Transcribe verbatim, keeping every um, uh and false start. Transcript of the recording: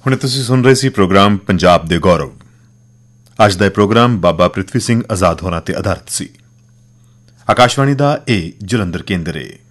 ਹੁਣੇ ਤੁਸੀਂ ਸੁਣ ਰਹੇ ਸੀ ਪ੍ਰੋਗਰਾਮ ਪੰਜਾਬ ਦੇ ਗੌਰਵ। ਅੱਜ ਦਾ ਇਹ ਪ੍ਰੋਗਰਾਮ ਬਾਬਾ ਪ੍ਰਿਥਵੀ ਸਿੰਘ ਆਜ਼ਾਦ ਹੋਰਾਂ ਤੇ ਆਧਾਰਿਤ ਸੀ। ਆਕਾਸ਼ਵਾਣੀ ਦਾ ਇਹ ਜਲੰਧਰ ਕੇਂਦਰ ਹੈ।